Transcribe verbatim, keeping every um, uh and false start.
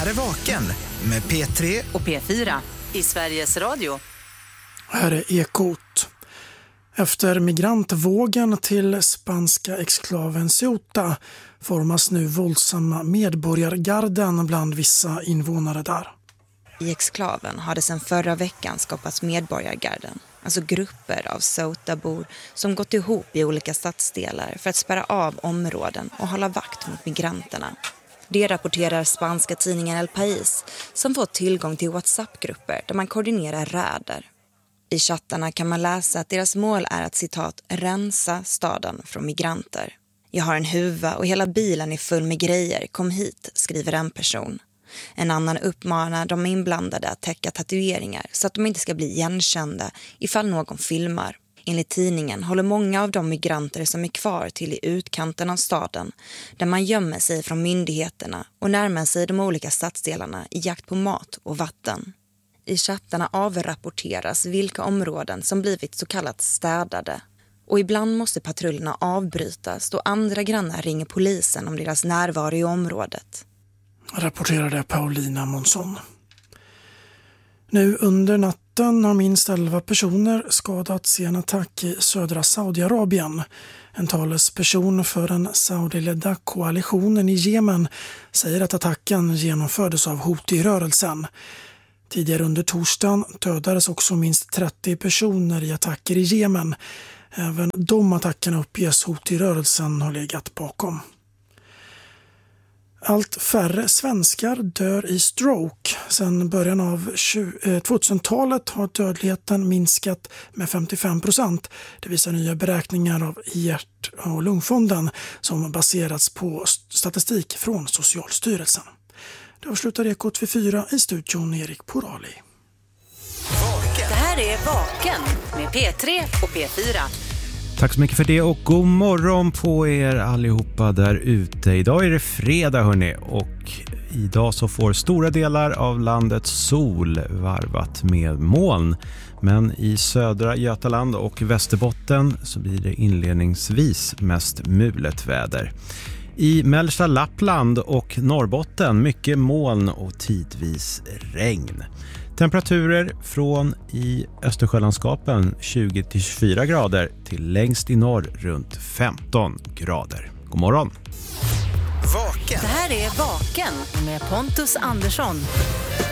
här är Vaken med P tre och P fyra i Sveriges Radio. Här är Ekot. Efter migrantvågen till spanska exklaven Ceuta formas nu våldsamma medborgargarden bland vissa invånare där. I exklaven har det sedan förra veckan skapats medborgargarden, alltså grupper av Ceutabor som gått ihop i olika stadsdelar för att spärra av områden och hålla vakt mot migranterna. Det rapporterar spanska tidningen El País som fått tillgång till WhatsApp-grupper där man koordinerar räder. I chattarna kan man läsa att deras mål är att citat rensa staden från migranter. Jag har en huva och hela bilen är full med grejer, kom hit, skriver en person. En annan uppmanar de inblandade att täcka tatueringar så att de inte ska bli igenkända ifall någon filmar. Enligt tidningen håller många av de migranter som är kvar till i utkanten av staden där man gömmer sig från myndigheterna och närmar sig de olika stadsdelarna i jakt på mat och vatten. I chattarna avrapporteras vilka områden som blivit så kallat städade. Och ibland måste patrullerna avbrytas då andra grannar ringer polisen om deras närvaro i området. Rapporterade Paulina Månsson. Nu under natten har minst elva personer skadats i en attack i södra Saudiarabien. En talesperson för den Saudi-ledda koalitionen i Jemen säger att attacken genomfördes av Houthi-rörelsen. Tidigare under torsdagen dödades också minst trettio personer i attacker i Jemen. Även de attackerna uppges Houthi-rörelsen har legat bakom. Allt färre svenskar dör i stroke. Sedan början av tvåtusentalet har dödligheten minskat med femtiofem procent. Det visar nya beräkningar av hjärt- och lungfonden som baserats på statistik från Socialstyrelsen. Det avslutar Ekot V fyra i studion Erik Porali. Det här är Vaken med P tre och P fyra. Tack så mycket för det och god morgon på er allihopa där ute. Idag är det fredag hörni och idag så får stora delar av landet sol varvat med moln. Men i södra Götaland och Västerbotten så blir det inledningsvis mest mulet väder. I mellersta Lappland och Norrbotten mycket moln och tidvis regn. Temperaturer från i Östersjölandskapen tjugo till tjugofyra grader till längst i norr runt femton grader. God morgon! Vaken. Det här är Vaken med Pontus Andersson.